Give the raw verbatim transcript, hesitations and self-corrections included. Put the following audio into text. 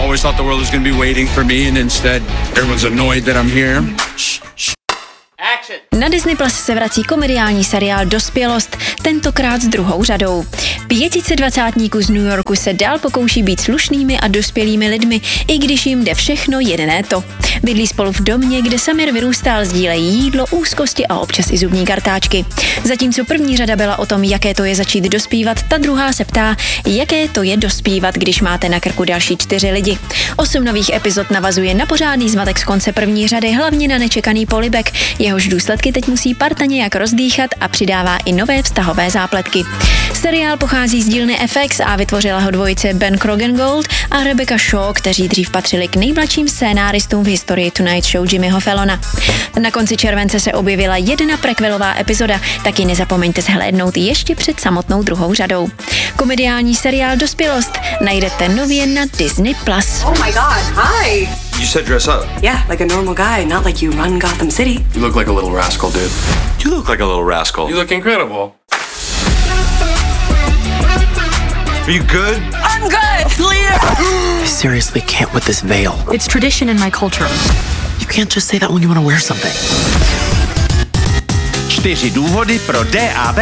always thought the world was going to be waiting for me, and instead everyone's annoyed that I'm here. Na Disney Plus se vrací komediální seriál Dospělost, tentokrát s druhou řadou. Pětice dvacátníků z New Yorku se dál pokouší být slušnými a dospělými lidmi, i když jim jde všechno jedné to. Bydlí spolu v domě, kde Samir vyrůstal, sdílejí jídlo, úzkosti a občas i zubní kartáčky. Zatímco první řada byla o tom, jaké to je začít dospívat, ta druhá se ptá, jaké to je dospívat, když máte na krku další čtyři lidi. Osm nových epizod navazuje na pořádný zmatek z konce první řady, hlavně na nečekaný polibek, jehož důsledky teď musí parta nějak rozdýchat a přidává i nové vztahové zápletky. Seriál pochází z dílny F X a vytvořila ho dvojice Ben Krogengold a Rebecca Shaw, kteří dřív patřili k nejmladším scénáristům v historii Tonight Show Jimmyho Fallona. Na konci července se objevila jedna prequelová epizoda, taky nezapomeňte zhlédnout ještě před samotnou druhou řadou. Komediální seriál Dospělost najdete nově na Disney Plus. Oh my god, hi! You said dress up. Yeah, like a normal guy, not like you run Gotham City. You look like a little rascal, dude. You look like a little rascal. You look incredible. Are you good? I'm good! Clear! I seriously can't with this veil. It's tradition in my culture. You can't just say that when you want to wear something. Čtyři důvody pro D A B